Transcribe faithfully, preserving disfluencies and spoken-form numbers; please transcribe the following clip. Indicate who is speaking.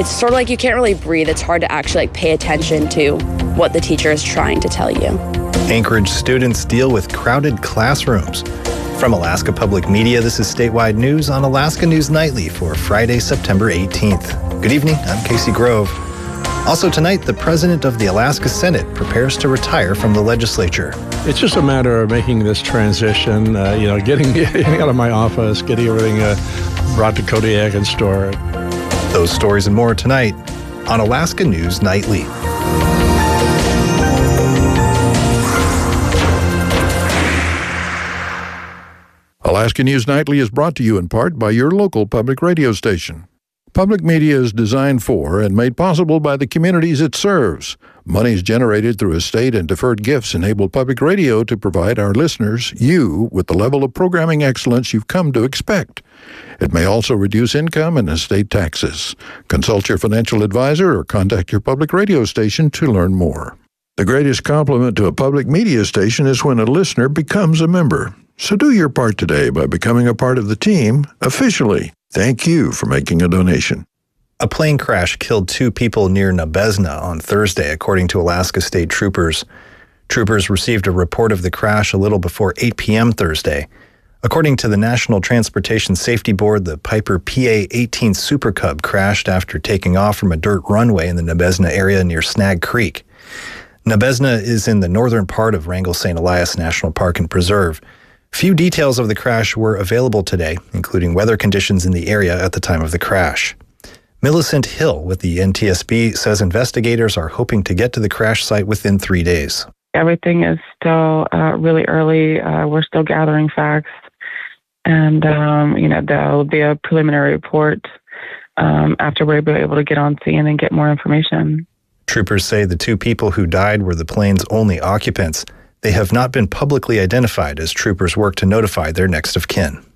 Speaker 1: it's sort of like you can't really breathe. It's hard to actually like pay attention to what the teacher is trying to tell you.
Speaker 2: Anchorage students deal with crowded classrooms. From Alaska Public Media, this is Statewide News on Alaska News Nightly for Friday, September eighteenth. Good evening, I'm Casey Grove. Also tonight, the president of the Alaska Senate prepares to retire from the legislature.
Speaker 3: It's just a matter of making this transition, uh, you know, getting, getting out of my office, getting everything uh, brought to Kodiak and stored.
Speaker 2: Those stories and more tonight on Alaska News Nightly.
Speaker 4: Alaska News Nightly is brought to you in part by your local public radio station. Public media is designed for and made possible by the communities it serves. Monies generated through estate and deferred gifts enable public radio to provide our listeners, you, with the level of programming excellence you've come to expect. It may also reduce income and estate taxes. Consult your financial advisor or contact your public radio station to learn more. The greatest compliment to a public media station is when a listener becomes a member. So do your part today by becoming a part of the team officially. Thank you for making a donation.
Speaker 2: A plane crash killed two people near Nabesna on Thursday, according to Alaska State Troopers. Troopers received a report of the crash a little before eight p.m. Thursday. According to the National Transportation Safety Board, the Piper P A eighteen Super Cub crashed after taking off from a dirt runway in the Nabesna area near Snag Creek. Nabesna is in the northern part of Wrangell Saint Elias National Park and Preserve. Few details of the crash were available today, including weather conditions in the area at the time of the crash. Millicent Hill with the N T S B says investigators are hoping to get to the crash site within three days.
Speaker 5: Everything is still uh, really early. Uh, we're still gathering facts. And, um, you know, there'll be a preliminary report um, after we're able to get on scene and get more information.
Speaker 2: Troopers say the two people who died were the plane's only occupants. They have not been publicly identified as troopers work to notify their next of kin.